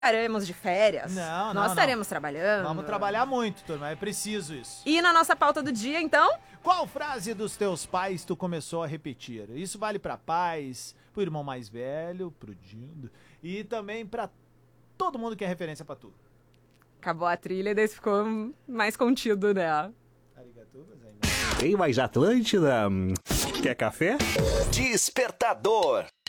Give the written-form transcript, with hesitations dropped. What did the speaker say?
estaremos de férias. Não, Nós estaremos trabalhando. Vamos trabalhar muito, turma, é preciso isso. E na nossa pauta do dia, então? Qual frase dos teus pais tu começou a repetir? Isso vale pra pais, pro irmão mais velho, pro Dindo, e também pra todo mundo que é referência pra tu. Acabou a trilha e daí ficou mais contido, né? Arigatou gozaimasu. Tem mais Atlântida? Quer café? Despertador.